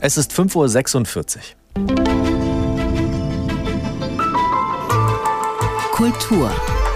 Es ist 5:46 Uhr. Kultur.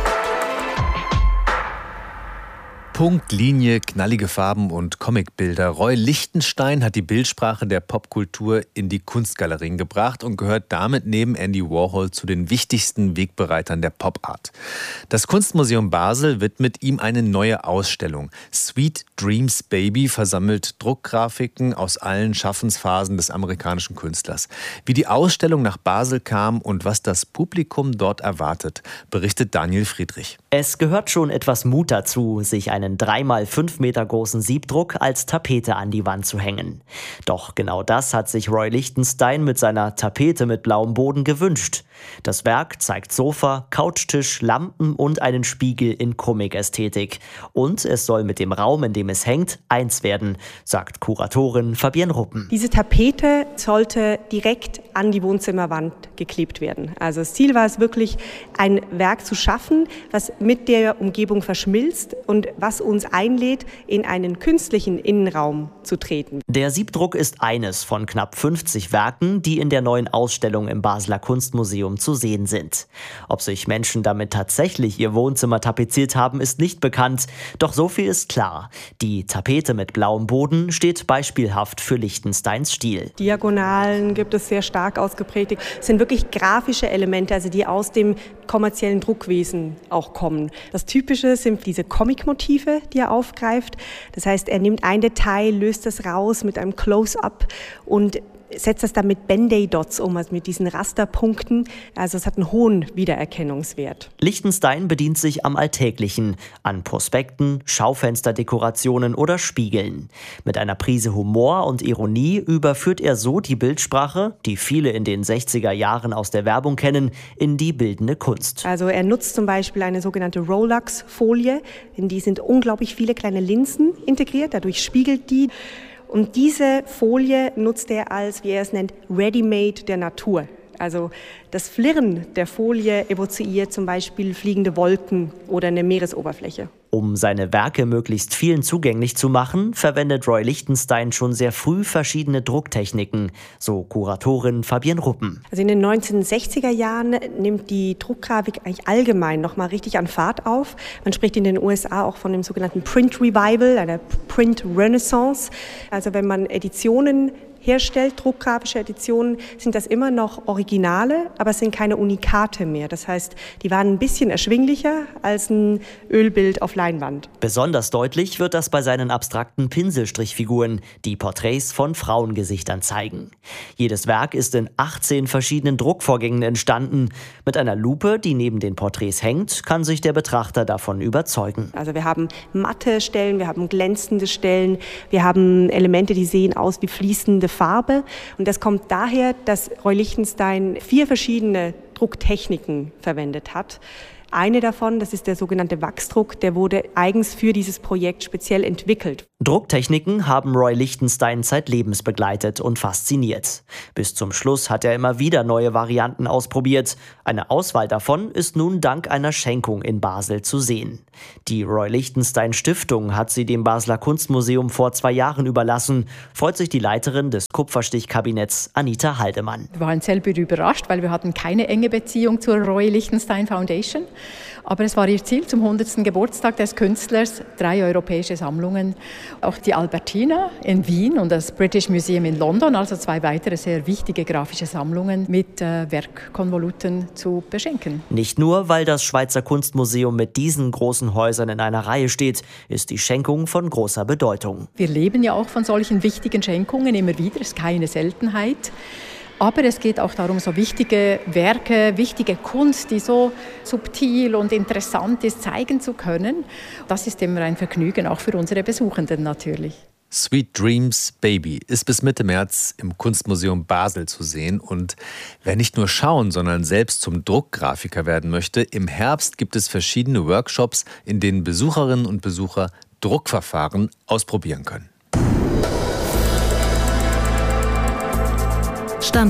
Punkt, Linie, knallige Farben und Comicbilder. Roy Lichtenstein hat die Bildsprache der Popkultur in die Kunstgalerien gebracht und gehört damit neben Andy Warhol zu den wichtigsten Wegbereitern der Popart. Das Kunstmuseum Basel widmet ihm eine neue Ausstellung. Sweet Dreams Baby versammelt Druckgrafiken aus allen Schaffensphasen des amerikanischen Künstlers. Wie die Ausstellung nach Basel kam und was das Publikum dort erwartet, berichtet Daniel Friedrich. Es gehört schon etwas Mut dazu, sich einen 3x5 Meter großen Siebdruck als Tapete an die Wand zu hängen. Doch genau das hat sich Roy Lichtenstein mit seiner Tapete mit blauem Boden gewünscht. Das Werk zeigt Sofa, Couchtisch, Lampen und einen Spiegel in Comic-Ästhetik. Und es soll mit dem Raum, in dem es hängt, eins werden, sagt Kuratorin Fabienne Ruppen. Diese Tapete sollte direkt an die Wohnzimmerwand geklebt werden. Also das Ziel war es wirklich, ein Werk zu schaffen, was mit der Umgebung verschmilzt und was uns einlädt, in einen künstlichen Innenraum zu treten. Der Siebdruck ist eines von knapp 50 Werken, die in der neuen Ausstellung im Basler Kunstmuseum zu sehen sind. Ob sich Menschen damit tatsächlich ihr Wohnzimmer tapeziert haben, ist nicht bekannt. Doch so viel ist klar. Die Tapete mit blauem Boden steht beispielhaft für Lichtensteins Stil. Diagonalen gibt es sehr stark ausgeprägt. Es sind wirklich grafische Elemente, also die aus dem kommerziellen Druckwesen auch kommen. Das Typische sind diese Comic-Motive, die er aufgreift. Das heißt, er nimmt ein Detail, löst das raus mit einem Close-up und setzt das dann mit Band-Aid-Dots um, also mit diesen Rasterpunkten. Also es hat einen hohen Wiedererkennungswert. Lichtenstein bedient sich am Alltäglichen, an Prospekten, Schaufensterdekorationen oder Spiegeln. Mit einer Prise Humor und Ironie überführt er so die Bildsprache, die viele in den 60er Jahren aus der Werbung kennen, in die bildende Kunst. Also er nutzt zum Beispiel eine sogenannte Rolex-Folie, in die sind unglaublich viele kleine Linsen integriert, dadurch spiegelt die. Und diese Folie nutzt er als, wie er es nennt, Ready-Made der Natur. Also das Flirren der Folie evoziert zum Beispiel fliegende Wolken oder eine Meeresoberfläche. Um seine Werke möglichst vielen zugänglich zu machen, verwendet Roy Lichtenstein schon sehr früh verschiedene Drucktechniken, so Kuratorin Fabienne Ruppen. Also in den 1960er Jahren nimmt die Druckgrafik eigentlich allgemein nochmal richtig an Fahrt auf. Man spricht in den USA auch von dem sogenannten Print Revival, einer Print Renaissance. Also wenn man Editionen herstellt, druckgrafische Editionen, sind das immer noch Originale, aber es sind keine Unikate mehr. Das heißt, die waren ein bisschen erschwinglicher als ein Ölbild auf Leinwand. Besonders deutlich wird das bei seinen abstrakten Pinselstrichfiguren, die Porträts von Frauengesichtern zeigen. Jedes Werk ist in 18 verschiedenen Druckvorgängen entstanden. Mit einer Lupe, die neben den Porträts hängt, kann sich der Betrachter davon überzeugen. Also wir haben matte Stellen, wir haben glänzende Stellen, wir haben Elemente, die sehen aus wie fließende Farbe. Und das kommt daher, dass Roy Lichtenstein 4 verschiedene Drucktechniken verwendet hat. Eine davon, das ist der sogenannte Wachsdruck, der wurde eigens für dieses Projekt speziell entwickelt. Drucktechniken haben Roy Lichtenstein zeitlebens begleitet und fasziniert. Bis zum Schluss hat er immer wieder neue Varianten ausprobiert. Eine Auswahl davon ist nun dank einer Schenkung in Basel zu sehen. Die Roy Lichtenstein Stiftung hat sie dem Basler Kunstmuseum vor 2 Jahren überlassen, freut sich die Leiterin des Kupferstichkabinetts Anita Haldemann. Wir waren selber überrascht, weil wir hatten keine enge Beziehung zur Roy Lichtenstein Foundation. Aber es war ihr Ziel zum 100. Geburtstag des Künstlers, 3 europäische Sammlungen, auch die Albertina in Wien und das British Museum in London, also 2 weitere sehr wichtige grafische Sammlungen mit Werkkonvoluten zu beschenken. Nicht nur, weil das Schweizer Kunstmuseum mit diesen großen Häusern in einer Reihe steht, ist die Schenkung von großer Bedeutung. Wir leben ja auch von solchen wichtigen Schenkungen immer wieder, ist keine Seltenheit. Aber es geht auch darum, so wichtige Werke, wichtige Kunst, die so subtil und interessant ist, zeigen zu können. Das ist immer ein Vergnügen, auch für unsere Besuchenden natürlich. Sweet Dreams Baby ist bis Mitte März im Kunstmuseum Basel zu sehen. Und wer nicht nur schauen, sondern selbst zum Druckgrafiker werden möchte, im Herbst gibt es verschiedene Workshops, in denen Besucherinnen und Besucher Druckverfahren ausprobieren können.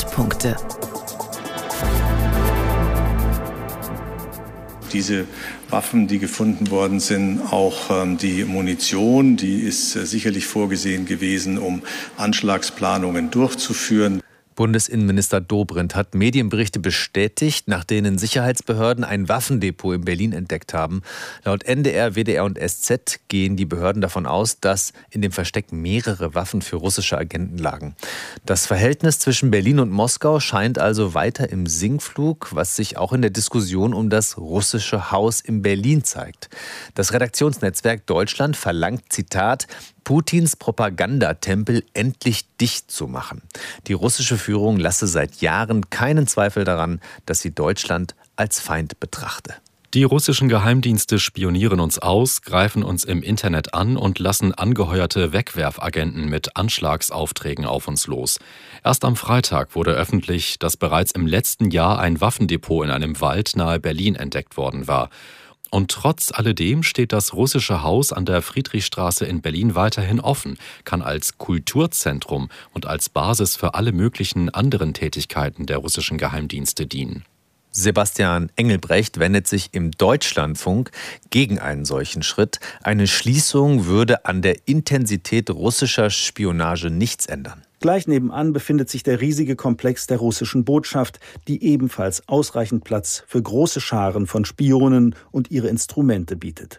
Standpunkte. Diese Waffen, die gefunden worden sind, auch die Munition, die ist sicherlich vorgesehen gewesen, um Anschlagsplanungen durchzuführen. Bundesinnenminister Dobrindt hat Medienberichte bestätigt, nach denen Sicherheitsbehörden ein Waffendepot in Berlin entdeckt haben. Laut NDR, WDR und SZ gehen die Behörden davon aus, dass in dem Versteck mehrere Waffen für russische Agenten lagen. Das Verhältnis zwischen Berlin und Moskau scheint also weiter im Sinkflug, was sich auch in der Diskussion um das russische Haus in Berlin zeigt. Das Redaktionsnetzwerk Deutschland verlangt, Zitat, Putins Propagandatempel endlich dicht zu machen. Die russische Führung lasse seit Jahren keinen Zweifel daran, dass sie Deutschland als Feind betrachte. Die russischen Geheimdienste spionieren uns aus, greifen uns im Internet an und lassen angeheuerte Wegwerfagenten mit Anschlagsaufträgen auf uns los. Erst am Freitag wurde öffentlich, dass bereits im letzten Jahr ein Waffendepot in einem Wald nahe Berlin entdeckt worden war. Und trotz alledem steht das russische Haus an der Friedrichstraße in Berlin weiterhin offen, kann als Kulturzentrum und als Basis für alle möglichen anderen Tätigkeiten der russischen Geheimdienste dienen. Sebastian Engelbrecht wendet sich im Deutschlandfunk gegen einen solchen Schritt. Eine Schließung würde an der Intensität russischer Spionage nichts ändern. Gleich nebenan befindet sich der riesige Komplex der russischen Botschaft, die ebenfalls ausreichend Platz für große Scharen von Spionen und ihre Instrumente bietet.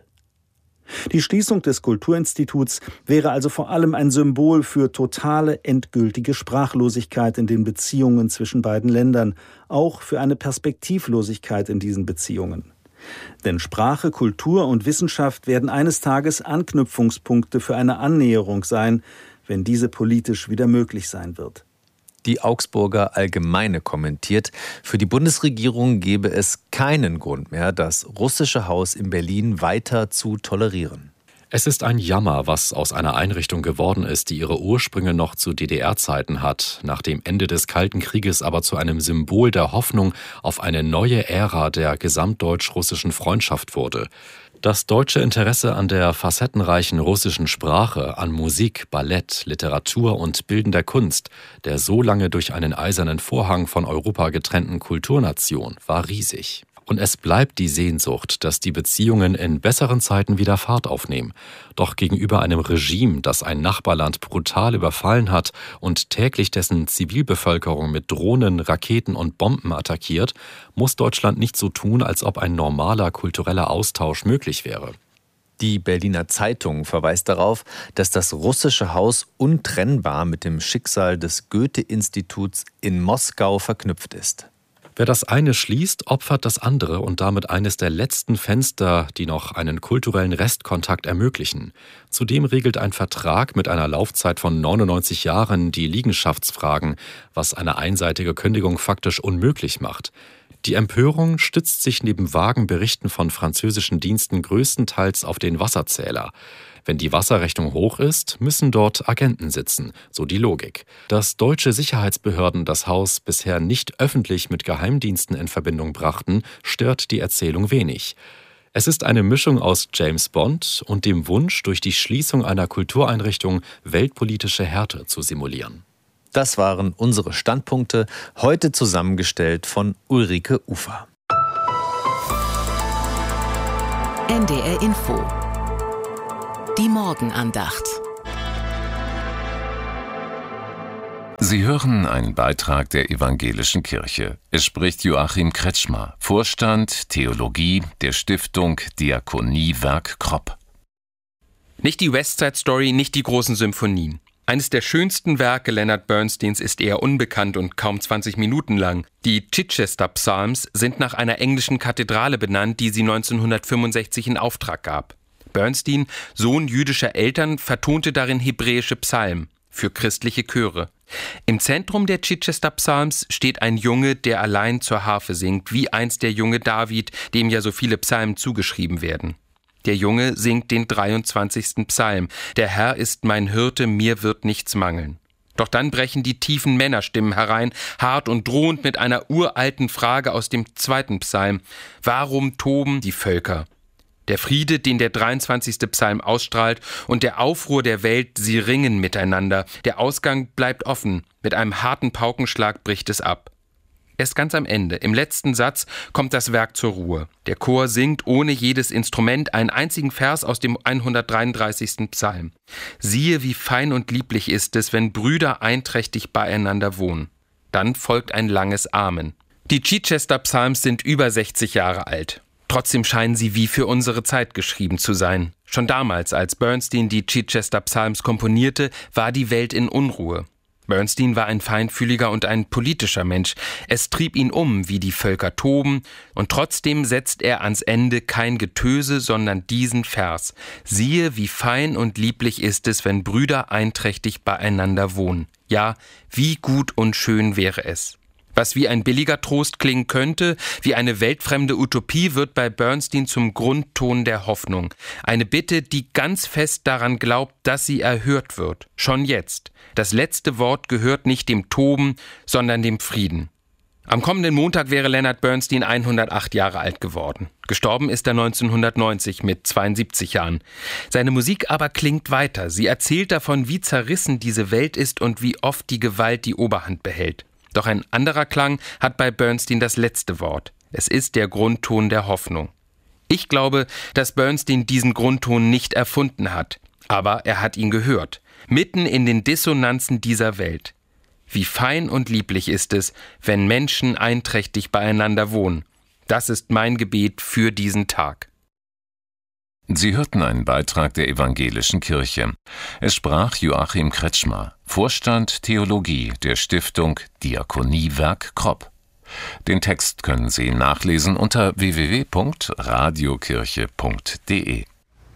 Die Schließung des Kulturinstituts wäre also vor allem ein Symbol für totale, endgültige Sprachlosigkeit in den Beziehungen zwischen beiden Ländern, auch für eine Perspektivlosigkeit in diesen Beziehungen. Denn Sprache, Kultur und Wissenschaft werden eines Tages Anknüpfungspunkte für eine Annäherung sein, wenn diese politisch wieder möglich sein wird. Die Augsburger Allgemeine kommentiert, für die Bundesregierung gebe es keinen Grund mehr, das russische Haus in Berlin weiter zu tolerieren. Es ist ein Jammer, was aus einer Einrichtung geworden ist, die ihre Ursprünge noch zu DDR-Zeiten hat, nach dem Ende des Kalten Krieges aber zu einem Symbol der Hoffnung auf eine neue Ära der gesamtdeutsch-russischen Freundschaft wurde. Das deutsche Interesse an der facettenreichen russischen Sprache, an Musik, Ballett, Literatur und bildender Kunst, der so lange durch einen eisernen Vorhang von Europa getrennten Kulturnation, war riesig. Und es bleibt die Sehnsucht, dass die Beziehungen in besseren Zeiten wieder Fahrt aufnehmen. Doch gegenüber einem Regime, das ein Nachbarland brutal überfallen hat und täglich dessen Zivilbevölkerung mit Drohnen, Raketen und Bomben attackiert, muss Deutschland nicht so tun, als ob ein normaler kultureller Austausch möglich wäre. Die Berliner Zeitung verweist darauf, dass das russische Haus untrennbar mit dem Schicksal des Goethe-Instituts in Moskau verknüpft ist. Wer das eine schließt, opfert das andere und damit eines der letzten Fenster, die noch einen kulturellen Restkontakt ermöglichen. Zudem regelt ein Vertrag mit einer Laufzeit von 99 Jahren die Liegenschaftsfragen, was eine einseitige Kündigung faktisch unmöglich macht. Die Empörung stützt sich neben vagen Berichten von französischen Diensten größtenteils auf den Wasserzähler. Wenn die Wasserrechnung hoch ist, müssen dort Agenten sitzen, so die Logik. Dass deutsche Sicherheitsbehörden das Haus bisher nicht öffentlich mit Geheimdiensten in Verbindung brachten, stört die Erzählung wenig. Es ist eine Mischung aus James Bond und dem Wunsch, durch die Schließung einer Kultureinrichtung weltpolitische Härte zu simulieren. Das waren unsere Standpunkte, heute zusammengestellt von Ulrike Ufer. NDR Info. Die Morgenandacht. Sie hören einen Beitrag der Evangelischen Kirche. Es spricht Joachim Kretschmer, Vorstand Theologie der Stiftung Diakoniewerk Kropp. Nicht die West Side Story, nicht die großen Symphonien. Eines der schönsten Werke Leonard Bernsteins ist eher unbekannt und kaum 20 Minuten lang. Die Chichester Psalms sind nach einer englischen Kathedrale benannt, die sie 1965 in Auftrag gab. Bernstein, Sohn jüdischer Eltern, vertonte darin hebräische Psalmen für christliche Chöre. Im Zentrum der Chichester Psalms steht ein Junge, der allein zur Harfe singt, wie einst der junge David, dem ja so viele Psalmen zugeschrieben werden. Der Junge singt den 23. Psalm. Der Herr ist mein Hirte, mir wird nichts mangeln. Doch dann brechen die tiefen Männerstimmen herein, hart und drohend mit einer uralten Frage aus dem 2. Psalm. Warum toben die Völker? Der Friede, den der 23. Psalm ausstrahlt, und der Aufruhr der Welt, sie ringen miteinander. Der Ausgang bleibt offen. Mit einem harten Paukenschlag bricht es ab. Erst ganz am Ende, im letzten Satz, kommt das Werk zur Ruhe. Der Chor singt ohne jedes Instrument einen einzigen Vers aus dem 133. Psalm. Siehe, wie fein und lieblich ist es, wenn Brüder einträchtig beieinander wohnen. Dann folgt ein langes Amen. Die Chichester Psalms sind über 60 Jahre alt. Trotzdem scheinen sie wie für unsere Zeit geschrieben zu sein. Schon damals, als Bernstein die Chichester Psalms komponierte, war die Welt in Unruhe. Bernstein war ein feinfühliger und ein politischer Mensch. Es trieb ihn um, wie die Völker toben, und trotzdem setzt er ans Ende kein Getöse, sondern diesen Vers. Siehe, wie fein und lieblich ist es, wenn Brüder einträchtig beieinander wohnen. Ja, wie gut und schön wäre es. Was wie ein billiger Trost klingen könnte, wie eine weltfremde Utopie, wird bei Bernstein zum Grundton der Hoffnung. Eine Bitte, die ganz fest daran glaubt, dass sie erhört wird. Schon jetzt. Das letzte Wort gehört nicht dem Toben, sondern dem Frieden. Am kommenden Montag wäre Leonard Bernstein 108 Jahre alt geworden. Gestorben ist er 1990 mit 72 Jahren. Seine Musik aber klingt weiter. Sie erzählt davon, wie zerrissen diese Welt ist und wie oft die Gewalt die Oberhand behält. Doch ein anderer Klang hat bei Bernstein das letzte Wort. Es ist der Grundton der Hoffnung. Ich glaube, dass Bernstein diesen Grundton nicht erfunden hat, aber er hat ihn gehört, mitten in den Dissonanzen dieser Welt. Wie fein und lieblich ist es, wenn Menschen einträchtig beieinander wohnen. Das ist mein Gebet für diesen Tag. Sie hörten einen Beitrag der Evangelischen Kirche. Es sprach Joachim Kretschmer, Vorstand Theologie der Stiftung Diakoniewerk Kropp. Den Text können Sie nachlesen unter www.radiokirche.de.